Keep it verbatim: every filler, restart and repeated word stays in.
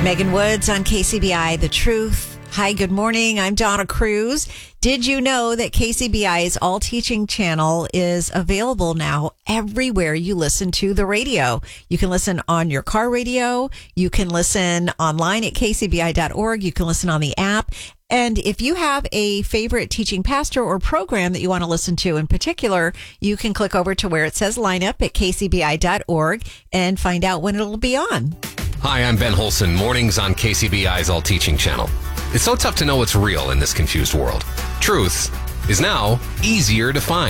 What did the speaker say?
Megan Woods on K C B I, The Truth. Hi, good morning. I'm Donna Cruz. Did you know that K C B I's All Teaching channel is available now everywhere you listen to the radio? You can listen on your car radio. You can listen online at k c b i dot org. You can listen on the app. And if you have a favorite teaching pastor or program that you want to listen to in particular, you can click over to where it says lineup at k c b i dot org and find out when it'll be on. Hi, I'm Ben Holson, mornings on K C B I's All Teaching channel. It's so tough to know what's real in this confused world. Truth is now easier to find.